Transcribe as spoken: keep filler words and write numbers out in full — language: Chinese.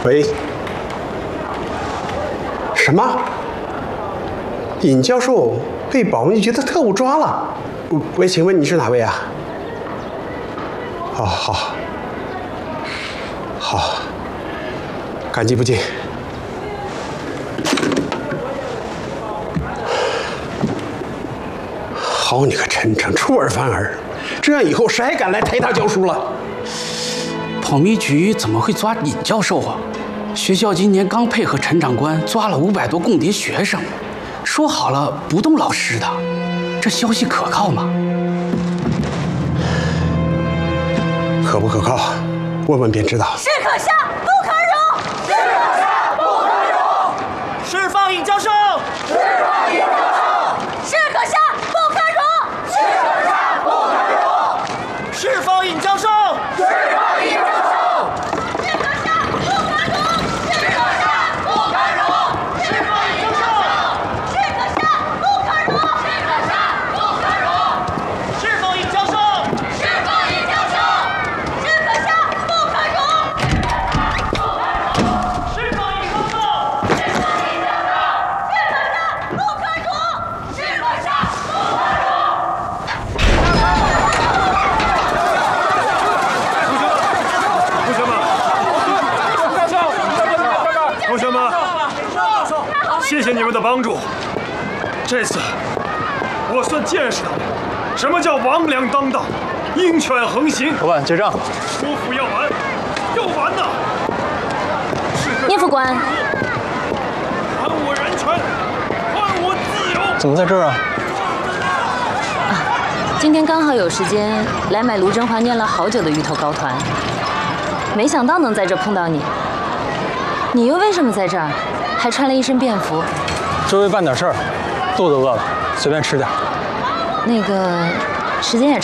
喂，什么？尹教授被保密局的特务抓了？喂，请问你是哪位啊？哦，好，好，感激不尽。好你个陈诚，出尔反尔，这样以后谁还敢来台大教书了？ 保密局怎么会抓尹教授啊？学校今年刚配合陈长官抓了五百多共谍学生，说好了不动老师的，这消息可靠吗？ 可不可靠？问问便知道。 是可下不可容，是可下不可容。 释放尹教授， 释放尹教授，是可下不可容，是可下不可容。 释放尹教授， 释放尹教授，是可下不可容，是可下不可容。释放尹教授，是可下不可容，是可下不可容。 释放尹教授， 释放尹教授，是可下不可容。 释放尹教授， 是可下不可容，是可下不可容。 同学们，谢谢你们的帮助。这次我算见识到了什么叫王良当道，鹰犬横行。 老板结账。 说服要完，要完呐！ 聂副官， 还我人权，还我自由。 怎么在这儿啊？ 今天刚好有时间来买卢振华念了好久的芋头糕团，没想到能在这碰到你。你又为什么在这儿？还穿了一身便服？ 周围办点事儿，肚子饿了，随便吃点。 那个，时间也